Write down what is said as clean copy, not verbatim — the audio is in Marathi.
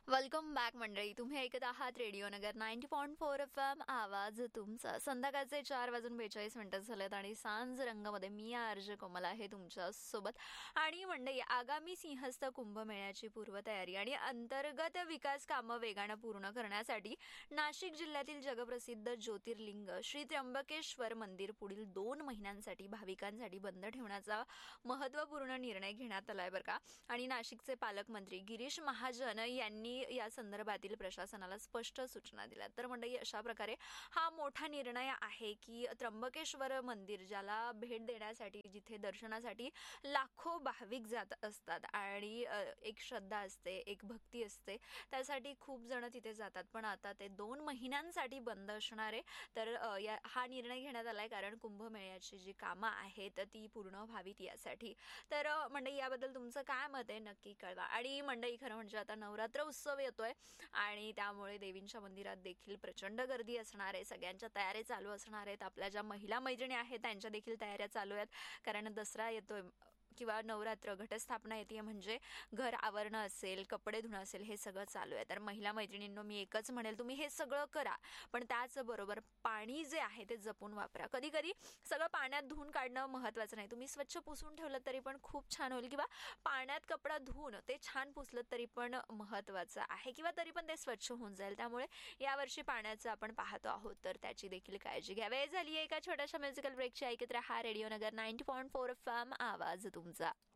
वेलकम बॅक मंडळी. तुम्ही ऐकत आहात रेडिओ नगर 90.4 FM. आवाज तुमचा. संध्याकाळचे 4:42 झालेत आणि सांज रंगामध्ये मी अर्ज कोमल आहे तुमच्या सोबत. आणि मंडळी, आगामी सिंहस्थ कुंभमेळ्याची पूर्वतयारी आणि अंतर्गत विकास कामं वेगानं पूर्ण करण्यासाठी नाशिक जिल्ह्यातील जगप्रसिद्ध ज्योतिर्लिंग श्री त्र्यंबकेश्वर मंदिर पुढील 2 महिन्यांसाठी भाविकांसाठी बंद ठेवण्याचा महत्त्वपूर्ण निर्णय घेण्यात आलाय बरं का. आणि नाशिकचे पालकमंत्री गिरीश महाजन यांनी या संदर्भातील प्रशासनाला स्पष्ट सूचना दिल्या. तर मंडळी, अशा प्रकारे हा मोठा निर्णय आहे की त्र्यंबकेश्वर मंदिर ज्याला भेट देण्यासाठी, जिथे दर्शनासाठी लाखो भाविक जात असतात आणि एक श्रद्धा असते, एक भक्ती असते, त्यासाठी खूप जण तिथे जातात. पण आता ते 2 महिन्यांसाठी बंद असणार आहे. तर हा निर्णय घेण्यात आलाय कारण कुंभमेळ्याची जी कामं आहेत ती पूर्ण व्हावीत यासाठी. तर मंडळी, याबद्दल तुमचं काय मत आहे नक्की कळवा. आणि मंडळी, खरं म्हणजे आता नवरात्र उत्सव येतोय आणि त्यामुळे देवींच्या मंदिरात देखील प्रचंड गर्दी असणार आहे. सगळ्यांच्या तयारी चालू असणार आहेत. आपल्या ज्या महिला मैत्रिणी आहेत त्यांच्या देखील तयाऱ्या चालू आहेत, कारण दसरा येतोय किंवा नवरात्र, घटस्थापना येते, म्हणजे घर आवरणं असेल, कपडे धुणं असेल, हे सगळं चालू आहे. तर महिला मैत्रिणींनो, मी एकच म्हणेल, तुम्ही हे सगळं करा, पण त्याचबरोबर पाणी जे आहे ते जपून वापरा. कधी कधी सगळं पाण्यात धुवून काढणं महत्त्वाचं नाही. तुम्ही स्वच्छ पुसून ठेवलं तरी पण खूप छान होईल, किंवा पाण्यात कपडा धुवून ते छान पुसलं तरी पण महत्त्वाचं आहे, किंवा तरी पण ते स्वच्छ होऊन जाईल. त्यामुळे यावर्षी पाण्याचं आपण पाहतो आहोत, तर त्याची देखील काळजी घ्या. वेळ झाली आहे एका छोट्याशा म्युझिकल ब्रेकची. ऐकत राहा रेडिओ नगर 90.4 FM. आवाज तुमचा.